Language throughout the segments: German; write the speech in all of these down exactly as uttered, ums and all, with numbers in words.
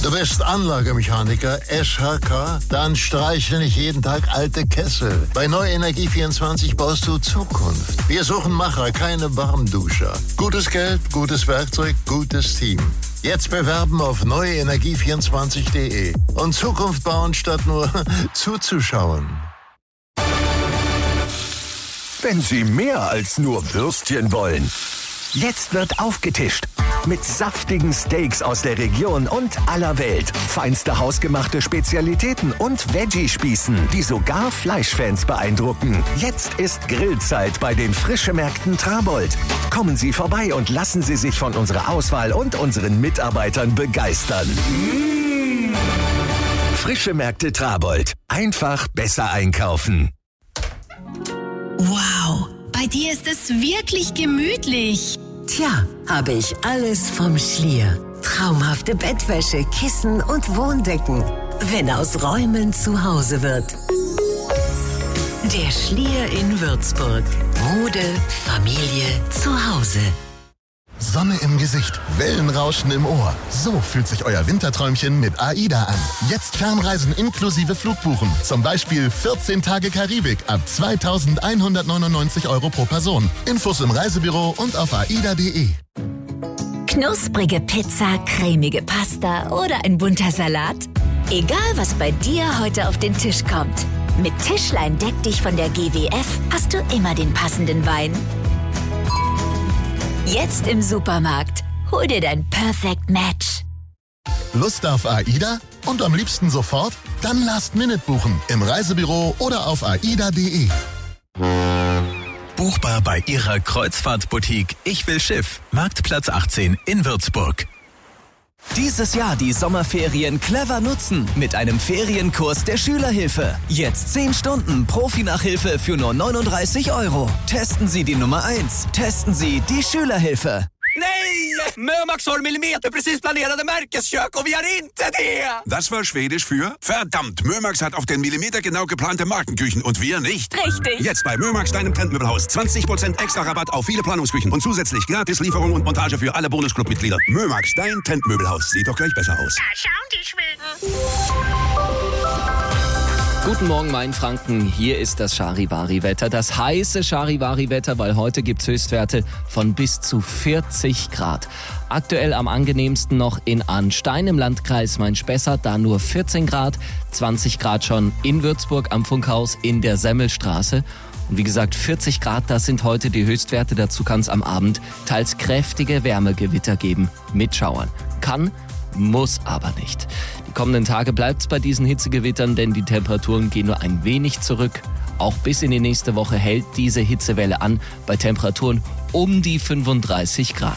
Du bist Anlagemechaniker, S H K? Dann streiche nicht jeden Tag alte Kessel. Bei Neue Energie vierundzwanzig baust du Zukunft. Wir suchen Macher, keine Warmduscher. Gutes Geld, gutes Werkzeug, gutes Team. Jetzt bewerben auf neue energie vierundzwanzig punkt de und Zukunft bauen, statt nur zuzuschauen. Wenn Sie mehr als nur Würstchen wollen. Jetzt wird aufgetischt. Mit saftigen Steaks aus der Region und aller Welt. Feinste hausgemachte Spezialitäten und Veggie-Spießen, die sogar Fleischfans beeindrucken. Jetzt ist Grillzeit bei den Frischemärkten Trabold. Kommen Sie vorbei und lassen Sie sich von unserer Auswahl und unseren Mitarbeitern begeistern. Mmh. Frischemärkte Trabold. Einfach besser einkaufen. Wow, bei dir ist es wirklich gemütlich. Tja, habe ich alles vom Schlier. Traumhafte Bettwäsche, Kissen und Wohndecken. Wenn aus Räumen zu Hause wird. Der Schlier in Würzburg. Mode, Familie, zu Hause. Sonne im Gesicht, Wellenrauschen im Ohr. So fühlt sich euer Winterträumchen mit AIDA an. Jetzt Fernreisen inklusive Flugbuchen. Zum Beispiel vierzehn Tage Karibik ab zweitausendeinhundertneunundneunzig Euro pro Person. Infos im Reisebüro und auf aida punkt de. Knusprige Pizza, cremige Pasta oder ein bunter Salat? Egal, was bei dir heute auf den Tisch kommt. Mit Tischlein deck dich von der G W F hast du immer den passenden Wein. Jetzt im Supermarkt. Hol dir dein Perfect Match. Lust auf AIDA? Und am liebsten sofort? Dann Last Minute buchen. Im Reisebüro oder auf aida punkt de. Buchbar bei Ihrer Kreuzfahrtboutique Ich will Schiff. Marktplatz achtzehn in Würzburg. Dieses Jahr die Sommerferien clever nutzen mit einem Ferienkurs der Schülerhilfe. Jetzt zehn Stunden Profi-Nachhilfe für nur neununddreißig Euro. Testen Sie die Nummer eins. Testen Sie die Schülerhilfe. Nej! Mömax har millimeter precis planerade märkeskök och vi har inte det! Das war Schwedisch für verdammt, Mömax hat auf den Millimeter genau geplante Markenküchen und wir nicht. Richtig. Jetzt bei Mömax, deinem Trendmöbelhaus. zwanzig Prozent extra Rabatt auf viele Planungsküchen und zusätzlich Gratis-Lieferung und Montage für alle Bonusclub-Mitglieder. Mömax, dein Trendmöbelhaus. Sieht doch gleich besser aus. Da schauen die Schweden. Guten Morgen, Mainfranken. Hier ist das Charivari-Wetter. Das heiße Charivari-Wetter, weil heute gibt's Höchstwerte von bis zu vierzig Grad. Aktuell am angenehmsten noch in Arnstein im Landkreis Main-Spessart, da nur vierzehn Grad, zwanzig Grad schon in Würzburg am Funkhaus in der Semmelstraße. Und wie gesagt, vierzig Grad, das sind heute die Höchstwerte. Dazu kann es am Abend teils kräftige Wärmegewitter geben mit Schauern. Kann, muss aber nicht. Die kommenden Tage bleibt es bei diesen Hitzegewittern, denn die Temperaturen gehen nur ein wenig zurück. Auch bis in die nächste Woche hält diese Hitzewelle an bei Temperaturen um die fünfunddreißig Grad.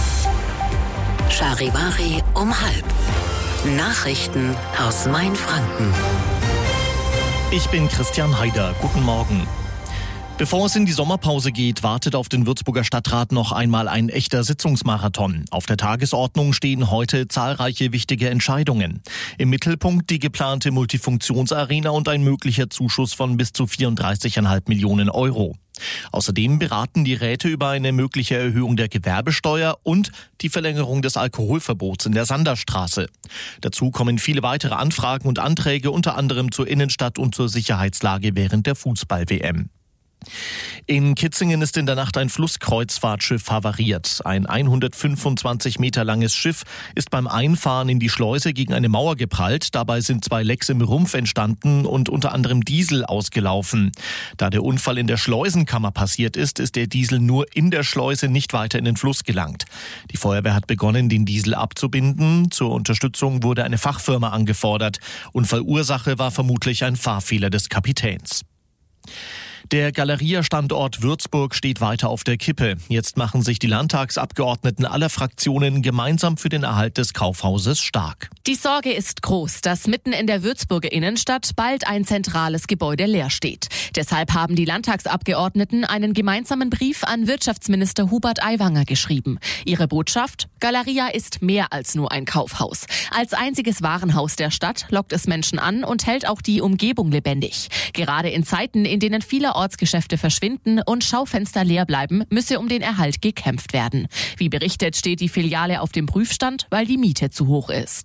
Charivari um halb. Nachrichten aus Mainfranken. Ich bin Christian Haider. Guten Morgen. Bevor es in die Sommerpause geht, wartet auf den Würzburger Stadtrat noch einmal ein echter Sitzungsmarathon. Auf der Tagesordnung stehen heute zahlreiche wichtige Entscheidungen. Im Mittelpunkt die geplante Multifunktionsarena und ein möglicher Zuschuss von bis zu vierunddreißig Komma fünf Millionen Euro. Außerdem beraten die Räte über eine mögliche Erhöhung der Gewerbesteuer und die Verlängerung des Alkoholverbots in der Sanderstraße. Dazu kommen viele weitere Anfragen und Anträge, unter anderem zur Innenstadt und zur Sicherheitslage während der Fußball-W M. In Kitzingen ist in der Nacht ein Flusskreuzfahrtschiff havariert. Ein hundertfünfundzwanzig Meter langes Schiff ist beim Einfahren in die Schleuse gegen eine Mauer geprallt. Dabei sind zwei Lecks im Rumpf entstanden und unter anderem Diesel ausgelaufen. Da der Unfall in der Schleusenkammer passiert ist, ist der Diesel nur in der Schleuse nicht weiter in den Fluss gelangt. Die Feuerwehr hat begonnen, den Diesel abzubinden. Zur Unterstützung wurde eine Fachfirma angefordert. Unfallursache war vermutlich ein Fahrfehler des Kapitäns. Der Galeria-Standort Würzburg steht weiter auf der Kippe. Jetzt machen sich die Landtagsabgeordneten aller Fraktionen gemeinsam für den Erhalt des Kaufhauses stark. Die Sorge ist groß, dass mitten in der Würzburger Innenstadt bald ein zentrales Gebäude leer steht. Deshalb haben die Landtagsabgeordneten einen gemeinsamen Brief an Wirtschaftsminister Hubert Aiwanger geschrieben. Ihre Botschaft: Galeria ist mehr als nur ein Kaufhaus. Als einziges Warenhaus der Stadt lockt es Menschen an und hält auch die Umgebung lebendig. Gerade in Zeiten, in denen viele Ortsgeschäfte verschwinden und Schaufenster leer bleiben, müsse um den Erhalt gekämpft werden. Wie berichtet, steht die Filiale auf dem Prüfstand, weil die Miete zu hoch ist.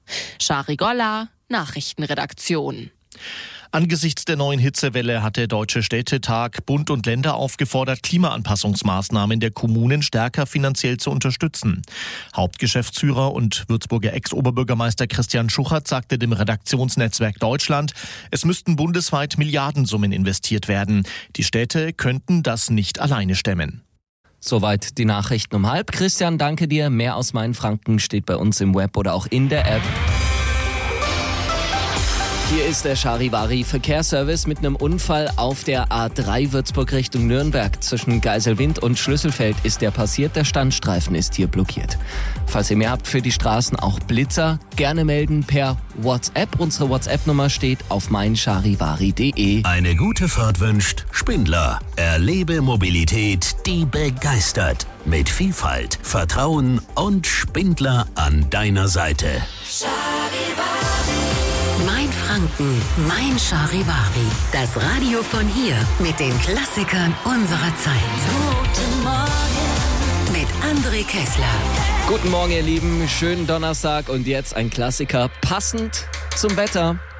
Shari Golla, Nachrichtenredaktion. Angesichts der neuen Hitzewelle hat der Deutsche Städtetag Bund und Länder aufgefordert, Klimaanpassungsmaßnahmen der Kommunen stärker finanziell zu unterstützen. Hauptgeschäftsführer und Würzburger Ex-Oberbürgermeister Christian Schuchert sagte dem Redaktionsnetzwerk Deutschland, es müssten bundesweit Milliardensummen investiert werden. Die Städte könnten das nicht alleine stemmen. Soweit die Nachrichten um halb. Christian, danke dir. Mehr aus Mainfranken steht bei uns im Web oder auch in der App. Hier ist der Charivari Verkehrsservice. Mit einem Unfall auf der A drei Würzburg Richtung Nürnberg. Zwischen Geiselwind und Schlüsselfeld ist der passiert. Der Standstreifen ist hier blockiert. Falls ihr mehr habt für die Straßen, auch Blitzer, gerne melden per WhatsApp. Unsere WhatsApp-Nummer steht auf meincharivari punkt de. Eine gute Fahrt wünscht Spindler. Erlebe Mobilität, die begeistert. Mit Vielfalt, Vertrauen und Spindler an deiner Seite. Mein Franken, mein Charivari. Das Radio von hier mit den Klassikern unserer Zeit. Guten Morgen mit André Kessler. Guten Morgen, ihr Lieben. Schönen Donnerstag und jetzt ein Klassiker passend zum Wetter.